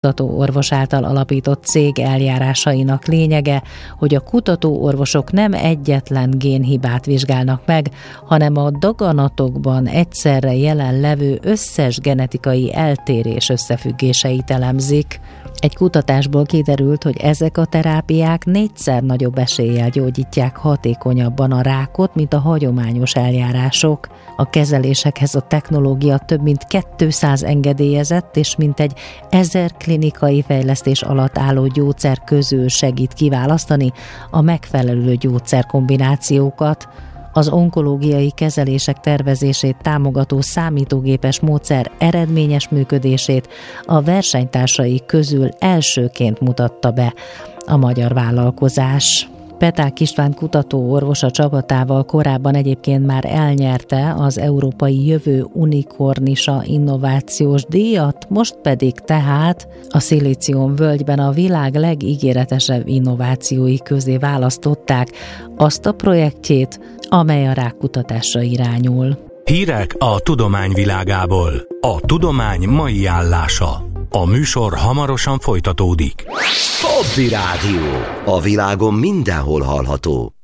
kutatóorvos által alapított cég eljárásainak lényege, hogy a kutatóorvosok nem egyetlen génhibát vizsgálnak meg, hanem a daganatokban egyszerre jelen levő összes genetikai eltérés összefüggéseit elemzik. Egy kutatásból kiderült, hogy ezek a terápiák 4-szer nagyobb eséllyel gyógyítják hatékonyabban a rákot, mint a hagyományos eljárások. A kezelésekhez a technológia több mint 200 engedélyezett és mintegy 1000 klinikai fejlesztés alatt álló gyógyszer közül segít kiválasztani a megfelelő gyógyszerkombinációkat. Az onkológiai kezelések tervezését támogató számítógépes módszer eredményes működését a versenytársai közül elsőként mutatta be a magyar vállalkozás. Peták István kutatóorvos a csapatával korábban egyébként már elnyerte az Európai Jövő Unikornisa innovációs díjat, most pedig tehát a Szilícium völgyben a világ legígéretesebb innovációi közé választották azt a projektjét, amely a rákkutatásra irányul. Hírek a tudomány világából. A tudomány mai állása. A műsor hamarosan folytatódik. Hobby Rádió. A világon mindenhol hallható.